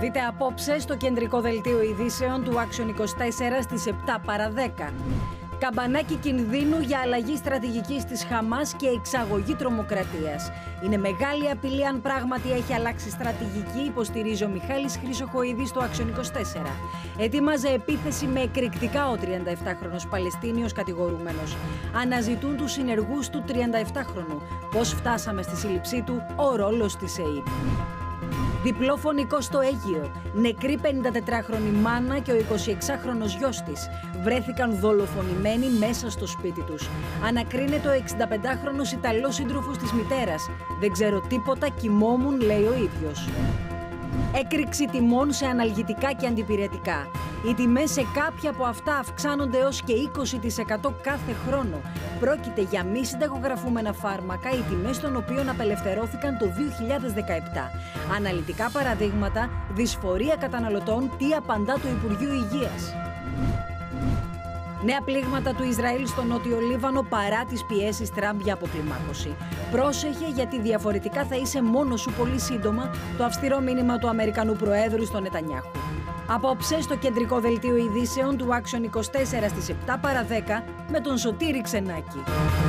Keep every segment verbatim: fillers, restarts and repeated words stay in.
Δείτε απόψε στο κεντρικό δελτίο ειδήσεων του Action είκοσι τέσσερα στις επτά παρά δέκα. Καμπανάκι κινδύνου για αλλαγή στρατηγικής της Χαμάς και εξαγωγή τρομοκρατίας. Είναι μεγάλη απειλή αν πράγματι έχει αλλάξει στρατηγική, υποστηρίζει ο Μιχάλης Χρυσοχοίδης στο Action είκοσι τέσσερα. Ετοίμαζε επίθεση με εκρηκτικά ο τριανταεφτάχρονος Παλαιστίνιος κατηγορούμενος. Αναζητούν τους συνεργούς του τριανταεφτάχρονου. Πώς φτάσαμε στη σύλληψή του, ο ρόλος της ΕΕΠ. Διπλό φωνικό στο Αίγυο. Νεκρή πενηντατετράχρονη μάνα και ο εικοσιεξάχρονος γιος της βρέθηκαν δολοφονημένοι μέσα στο σπίτι τους. Ανακρίνεται ο εξηνταπεντάχρονος Ιταλός σύντροφος της μητέρας. Δεν ξέρω τίποτα, κοιμόμουν, λέει ο ίδιος. Έκρηξη τιμών σε αναλγητικά και αντιπυρετικά. Οι τιμές σε κάποια από αυτά αυξάνονται έως και είκοσι τοις εκατό κάθε χρόνο. Πρόκειται για μη συνταγογραφούμενα φάρμακα, οι τιμές των οποίων απελευθερώθηκαν το δύο χιλιάδες δεκαεπτά. Αναλυτικά παραδείγματα, δυσφορία καταναλωτών, τι απαντά το Υπουργείο Υγείας. Νέα πλήγματα του Ισραήλ στο Νότιο Λίβανο παρά τις πιέσεις Τραμπ για αποκλιμάκωση. Πρόσεχε, γιατί διαφορετικά θα είσαι μόνος σου πολύ σύντομα, το αυστηρό μήνυμα του Αμερικανού Προέδρου στον Νετανιάχου. Απόψε στο κεντρικό δελτίο ειδήσεων του Action είκοσι τέσσερα στις επτά παρά δέκα με τον Σωτήρη Ξενάκη.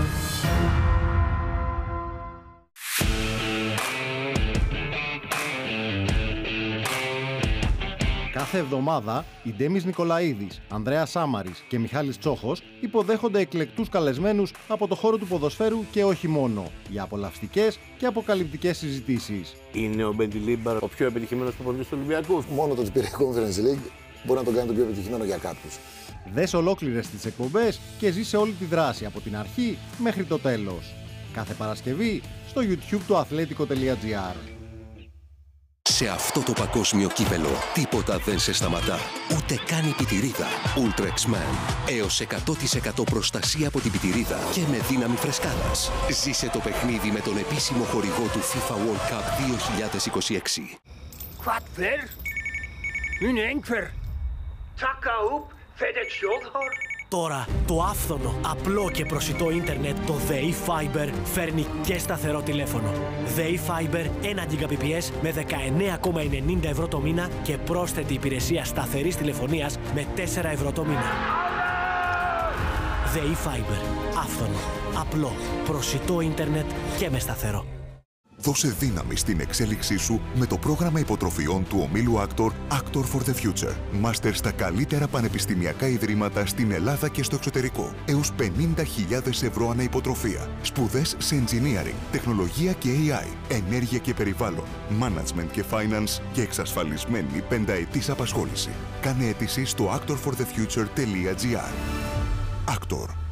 Κάθε εβδομάδα οι Ντέμις Νικολαίδης, Ανδρέας Σάμαρης και Μιχάλης Τσόχος υποδέχονται εκλεκτούς καλεσμένους από το χώρο του ποδοσφαίρου και όχι μόνο, για απολαυστικές και αποκαλυπτικές συζητήσεις. Είναι ο Μπεντιλίμπαρ ο πιο επιτυχημένος προπονητής του Ολυμπιακού? Μόνο το ότι πήρε Conference League μπορεί να τον κάνει το πιο επιτυχημένο για κάποιους. Δες ολόκληρες τις εκπομπές και ζήσε όλη τη δράση από την αρχή μέχρι το τέλος. Κάθε Παρασκευή στο YouTube του αθλέτικο τελεία τζι άρ. Σε αυτό το παγκόσμιο κύπελο τίποτα δεν σε σταματά. Ούτε καν η πιτηρίδα. Ultrexman. Έως εκατό τοις εκατό προστασία από την πιτηρίδα και με δύναμη φρεσκάδας. Ζήσε το παιχνίδι με τον επίσημο χορηγό του FIFA World Cup δύο χιλιάδες είκοσι έξι. Τώρα το άφθονο, απλό και προσιτό ίντερνετ, το ΔΕΗ Fiber, φέρνει και σταθερό τηλέφωνο. ΔΕΗ Fiber ένα Gbps με δεκαεννέα κόμμα ενενήντα ευρώ το μήνα και πρόσθετη υπηρεσία σταθερής τηλεφωνίας με τέσσερα ευρώ το μήνα. ΔΕΗ Fiber. Άφθονο, απλό, προσιτό ίντερνετ και με σταθερό. Δώσε δύναμη στην εξέλιξή σου με το πρόγραμμα υποτροφιών του ομίλου Actor Actor for the Future. Μάστερ στα καλύτερα πανεπιστημιακά ιδρύματα στην Ελλάδα και στο εξωτερικό. Έως πενήντα χιλιάδες ευρώ ανά υποτροφία. Σπουδές σε engineering, τεχνολογία και έι άι, ενέργεια και περιβάλλον, management και finance και εξασφαλισμένη πενταετής απασχόληση. Κάνε αίτηση στο actor for the future τελεία τζι άρ. Actor.